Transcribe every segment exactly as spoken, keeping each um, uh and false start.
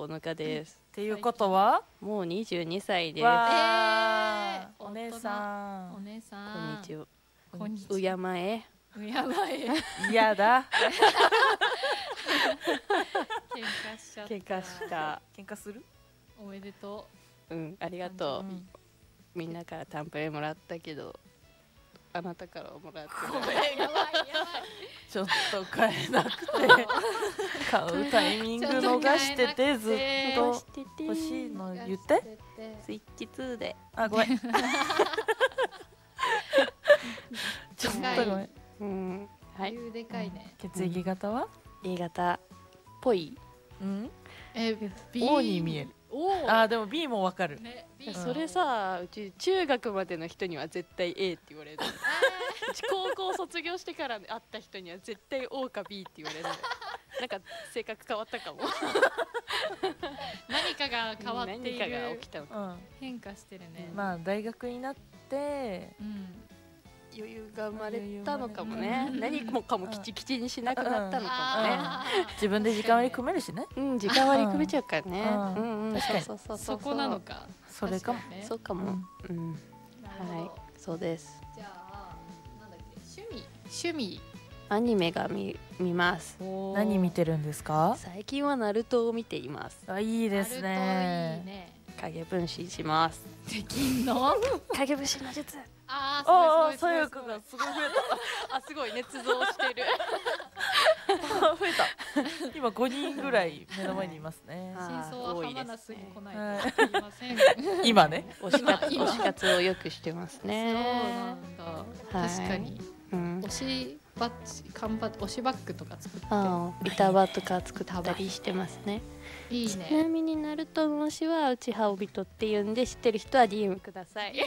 ほのかです。 っていうことはもうにじゅうにさいです。 わー、お姉さん。 お姉さん。 こんにちは。 こんにちは。 うやまえ。 うやまえ。 嫌だ。 喧嘩しちゃった。 喧嘩した。 喧嘩する？ おめでとう。うん、ありがとう。 うん、 みんなからタンプレもらったけど、あなたからもらってない。 やばいやばい。 ちょっと買えなくて買うタイミング逃しててずっと欲しいの言って。 スイッチツーで。 あ、ごめん。ちょっとごめん。 うん、 はい。でかいね。 血液型は A 型っぽい。 うん。 え、 O に見える。あ、でも B もわかる。 それさ、うち中学までの人には絶対 A って言われる。うち高校卒業してから会った人には絶対 O か B って言われる。なんか性格変わったかも。 何かが変わっている。 何かが起きたの。 変化してるね。 まあ大学になって余裕が生まれたのかもね。何もかもきちきちにしなくなったのかもね。 自分で時間割り組めるしね。 うん、時間割り組めちゃうからね。 うんうん、確かに。 そうそうそう。 そこなのか。 それかも。 そうかも。うん。はい、そうです。 じゃあ、なんだっけ、趣味、趣味。 アニメが見見ます。 何見てるんですか？ 最近はナルトを見ています。 あ、いいですね。 影分身します。 できんの？ 影分身の術。 ああ、すごいすごい。 左翼がすごい増えた。あ、すごい捏造してる。 増えた。今ごにんぐらい目の前にいますね。 真相は浜名すぎ来ないといけません。今ね。 推し活推し活をよくしてますね。 そうなんだ。確かに。推しバッジ、缶バッジ、推しバッグとか作って。 ああ、板場とか作ったりしてますね。 いいね。 ちなみにナルトの推しはうちハオビトっていうんで、知ってる人は ディーエム ください。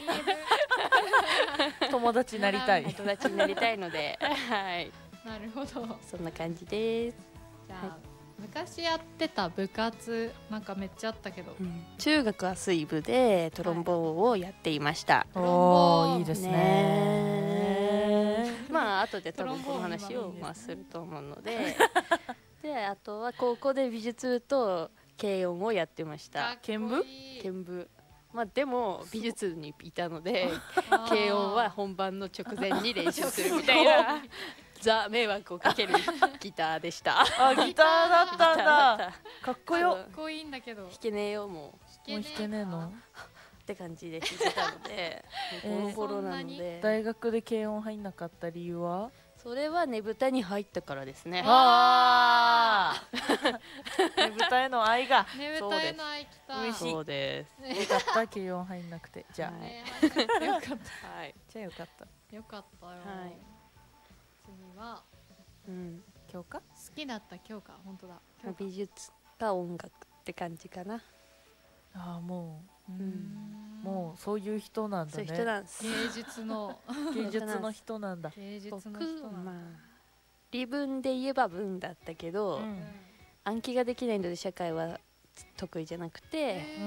友達になりたい。 友達になりたいので、はい。 なるほど。 そんな感じです。 じゃあ昔やってた部活なんかめっちゃあったけど、 中学は水部でトロンボーンをやっていました。 おお、いいですね。 まあ後で多分この話をまあすると思うので、であとは高校で美術部と軽音をやってました。 剣部？ 剣部。まあでも美術にいたので、軽音は本番の直前に練習するみたいな。ザ迷惑をかけるギターでした。 あ、ギターだったんだ。かっこよ。 かっこいいんだけど。 弾けねえよもう。もう弾けねえの？ って感じで弾いてたので、ボロボロなので。 大学で軽音入んなかった理由は？ それはねぶたに入ったからですね。 ああ。ねぶたへの愛が。 ねぶたへの愛きた。 嬉しい。そうです。 よかった、軽音入んなくて。じゃあ。よかった。 はい。 じゃあよかった。 よかったよ。はい。次は、 うん、 教科？ 好きだった教科、本当だ。 美術か音楽って感じかな。 ああ、もう、うん、もうそういう人なんだね。 そういう人なんです。 芸術の芸術の人なんだ。 芸術の人なんだ。 まあ理文で言えば文だったけど、うん、暗記ができないので社会は得意じゃなくて、 うん、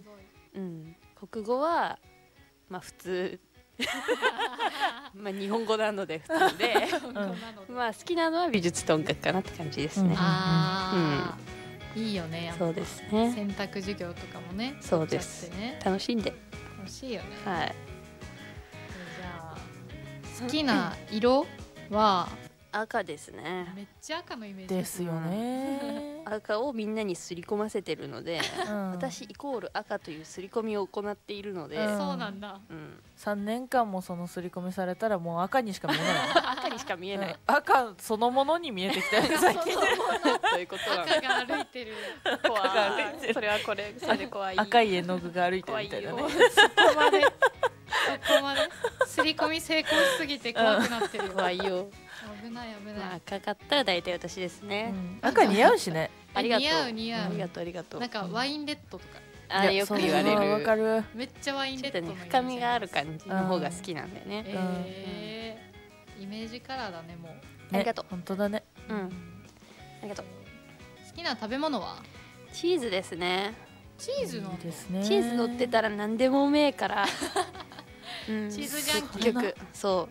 うん、国語はまあ普通。まあ日本語なので普通で、うん、まあ好きなのは美術と音楽かなって感じですね。 ああ、いいよね。 そうですね。 選択授業とかもね。 そうです。楽しんで。 楽しいよね。 はい。 じゃあ好きな色は赤ですね。 めっちゃ赤のイメージですよね。 赤をみんなに刷り込ませてるので、私イコール赤という刷り込みを行っているので、 そうなんだ。 さんねんかんもその刷り込みされたらもう赤にしか見えない。 赤にしか見えない。 赤そのものに見えてきたよ最近。 ということは赤が歩いてる。 怖い。それはこれそれ怖い。 赤い絵の具が歩いてるみたいなね。 そこまでそこまで刷り込み成功しすぎて怖くなってる。 怖いよ。 危ない危ない。 まあ赤かったら大体私ですね。 赤似合うしね。 ありがとう。 似合う似合う。 ありがとうありがとう。 なんかワインレッドとか。 あれよく言われる。 わかる。 めっちゃワインレッドの深みがある感じの方が好きなんだよね。 ええ、イメージカラーだねもう。 ありがとう。 本当だね。 うん。ありがとう。 好きな食べ物は？ チーズですね。 チーズのですね。 チーズ乗ってたら何でもうめえから。 チーズジャンキー。結局そう。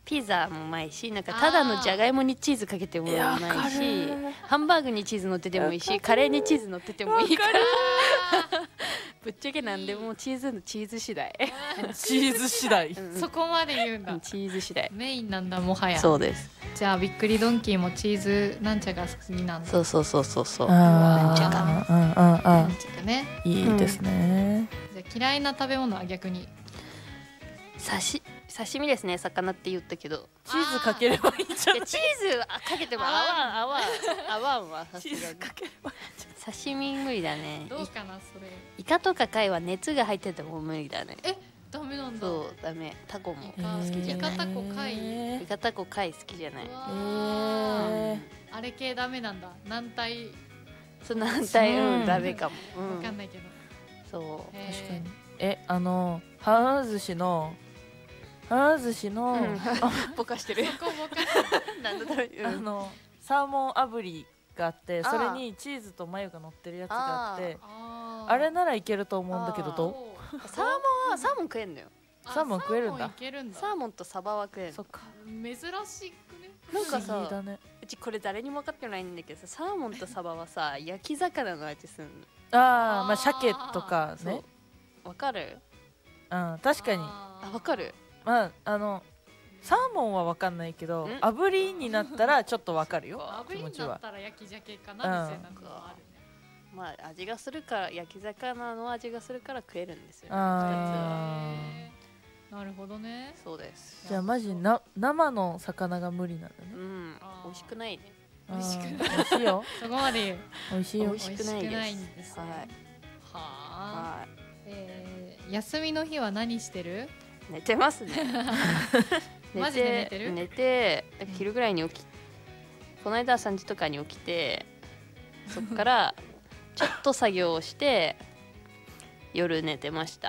ピザもうまいし、なんかただのじゃがいもにチーズかけてもうまいし、ハンバーグにチーズ乗っててもいいし、カレーにチーズ乗っててもいいからぶっちゃけなんでもチーズのチーズ次第チーズ次第、 うん、そこまで言うんだ、 うん、チーズ次第メインなんだもはや。 そうです。 じゃあびっくりドンキーもチーズなんちゃが好きなんだ。 そうそうそうそうそうなんちゃかなんちゃかね、 いいですね、 うん、じゃあ嫌いな食べ物は逆に刺刺身ですね。魚って言ったけどチーズかければいいんじゃない。 チーズかけても合わん合わん合わんわ。さすがに刺身無理だね。 どうかなそれ。 イカとか貝は熱が入ってても無理だね。 え、ダメなんだ。 そうダメ。タコも好きじゃイカない。 タコ貝。 イカタコ貝好きじゃない。 えー、 あれ系ダメなんだ。軟体。 そう軟体うんダメかも。 わかんないけど。 そう確かに。え、あのはな寿司のはな寿司のぼかしてる。 そこぼかなんだろう。 あのサーモン炙りがあって、それにチーズとマヨが乗ってるやつがあって、あれならいけると思うんだけど、どう？ サーモンはサーモン食えんのよ。 サーモン食えるんだ。 サーモンとサバは食える。 そっか。 珍しくね。 なんかさ、うちこれ誰にも分かってないんだけどさ、サーモンとサバはさ焼き魚の味するの。ああ、まあ鮭とかね。 わかる？ うん、確かに。 あ、わかる。 まああのサーモンはわかんないけど、炙りになったらちょっとわかるよ。 炙りになったら焼き鮭かなみたいなのがあるね。 まあ味がするから焼き魚の味がするから食えるんですよね。 ああ、なるほどね。 そうです。 じゃあマジな生の魚が無理なんだね。 うん、美味しくないね。 美味しくない。 美味しいよ。 そこまで言う。 美味しいよ。 美味しくないんです。 はい。 はあ。ええ、休みの日は何してる？ 寝てますね。 マジで寝てる？ 寝て、昼ぐらいに起き、この間さんじとかに起きて、そっからちょっと作業をして夜寝てました。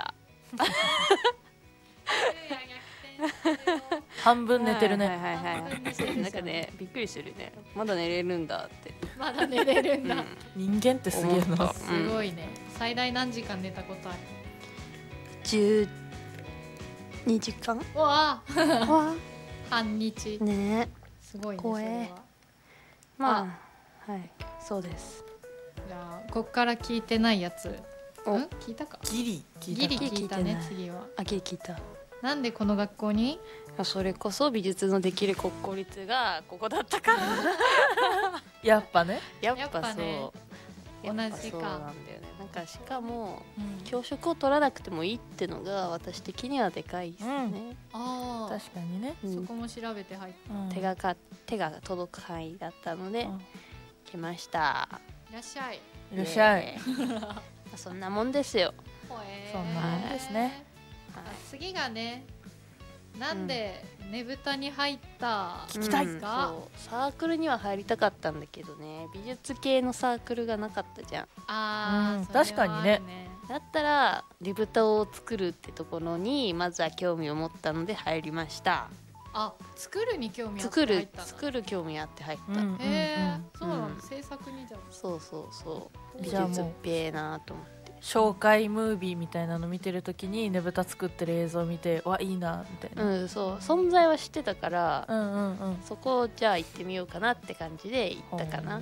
半分寝てるね。 はいはいはい。なんかね、びっくりするね。まだ寝れるんだって。 まだ寝れるんだ。 人間ってすげえな。 すごいね。最大何時間寝たことある？ 十二時間？ わあ。半日。 ね。 すごいね。それは。 まあ、はい、そうです。 じゃあこっから聞いてないやつ。うん？聞いたか？ ギリギリ聞いたね。次は。 あ、ギリ聞いた。 なんでこの学校に？ それこそ美術のできる国公立がここだったから。 やっぱね。 やっぱそう。 同じか。 なんだよね。なんかしかも、教職を取らなくてもいいってのが私的にはでかいですね。 ああ、 確かにね。 そこも調べて入った。 手がか手が届く範囲だったので来ました。 いらっしゃい。 いらっしゃい。 そんなもんですよ。 そんなもんですね。 次がね、なんでねぶたに入った聞きたいか。 サークルには入りたかったんだけどね、美術系のサークルがなかったじゃん。 ああ、 確かにね。 だったらねぶたを作るってところにまずは興味を持ったので入りました。 あ、作るに興味あって作る入ったの？ 作る興味あって入った。 へえ、そうなの。制作にじゃん。 そうそうそう。美じゃあ術っもうぺーなと思って。 紹介ムービーみたいなの見てるときにねぶた作ってる映像を見て、わ、いいなみたいな。 うん、そう存在は知ってたから、 うんうんうん、 そこをじゃあ行ってみようかなって感じで行ったかな。 なる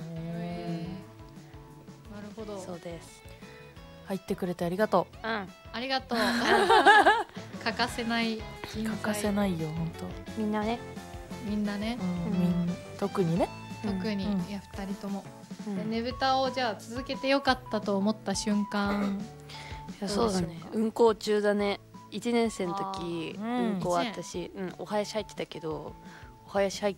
ほど。 そうです。 入ってくれてありがとう。うん、 ありがとう。欠かせない人材。 欠かせないよ本当。みんなね。 みんなね。 うん、みん特にね。 特に、いや二人とも。ねぶたをじゃあ続けてよかったと思った瞬間。 いやそうだね。運行中だね。一年生の時運行あったし、うん、お囃子入ってたけど、お囃子入って。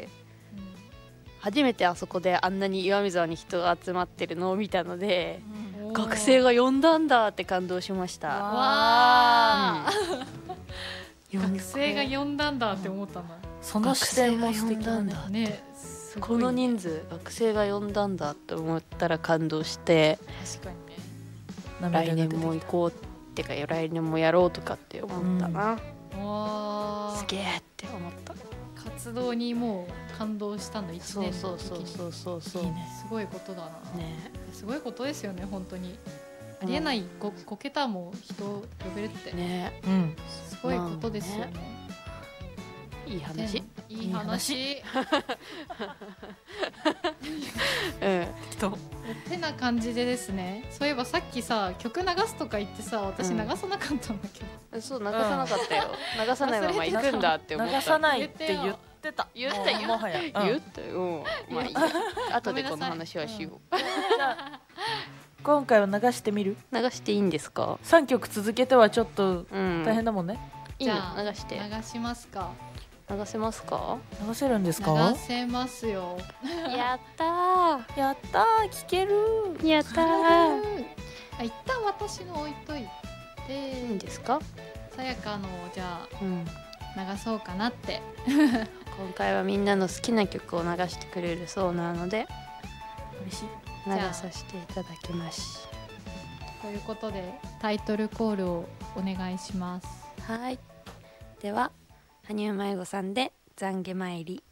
初めてあそこであんなに岩見沢に人が集まってるのを見たので、学生が呼んだんだって感動しました。わあ。学生が呼んだんだって思ったんだ。 その視点も素敵だね。 この人数学生が呼んだんだって思ったら感動して、 確かにね、来年も行こうってか来年もやろうとかって思ったな。 うん、 すげえって思った。 活動にもう感動したんだ。いちねんの時に。 そうそうそうそうそう。 すごいことだな。ね、すごいことですよね本当に。ありえないご桁も人を呼べるってね、 すごいことですよね。 いい話。 いい話。 うん。 とてな感じでですね。そういえばさっきさ曲流すとか言ってさ私流さなかったんだけど。 そう流さなかったよ。流さないまま行くんだって思った。 流さないって言ってた。 言ったよ。 もはや言ったよ。まあいい。後でこの話はしよう。 今回は流してみる？ 流していいんですか？ 三曲続けてはちょっと大変だもんね。 いいの流して。 流しますか。 流せますか？ 流せるんですか？ 流せますよ。 やったー。 やったー、聞けるー。やったー。 あ、一旦私の置いといて。 いいんですか？ さやかのじゃあ、 うん、 流そうかなって。 今回はみんなの好きな曲を流してくれるそうなので、 嬉しい。 流させていただきます。 ということでタイトルコールをお願いします。 はい。では羽生迷子さんで懺悔参り。